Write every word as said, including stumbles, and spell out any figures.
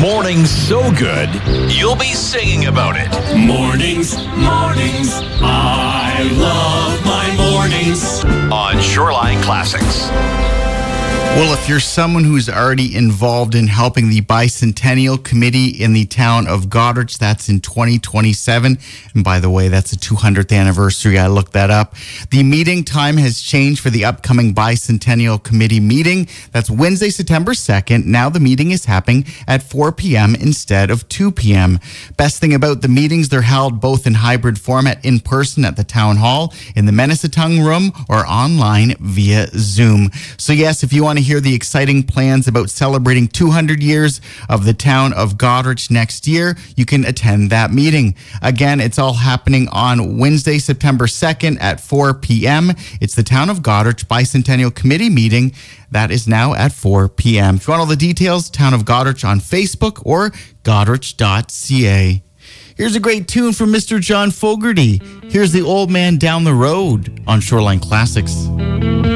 Mornings so good, you'll be singing about it. Mornings, mornings, I love my mornings. On Shoreline Classics. Well, if you're someone who's already involved in helping the Bicentennial Committee in the town of Goderich, that's in twenty twenty-seven. And by the way, that's the two hundredth anniversary. I looked that up. The meeting time has changed for the upcoming Bicentennial Committee meeting. That's Wednesday, September second. Now the meeting is happening at four p.m. instead of two p.m. Best thing about the meetings, they're held both in hybrid format, in person at the town hall, in the Menisitung room, or online via Zoom. So yes, if you want to hear the exciting plans about celebrating two hundred years of the town of Goderich next year, you can attend that meeting. Again, it's all happening on Wednesday, September second at four p.m. It's the Town of Goderich Bicentennial Committee meeting. That is now at four p.m. If you want all the details, Town of Goderich on Facebook or goderich dot c a. Here's a great tune from Mister John Fogerty. Here's The Old Man Down the Road on Shoreline Classics.